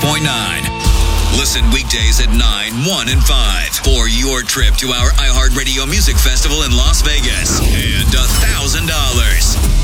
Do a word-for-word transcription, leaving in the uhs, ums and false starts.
point nine. Listen weekdays at nine, one, and five for your trip to our iHeartRadio Music Festival in Las Vegas. And one thousand dollars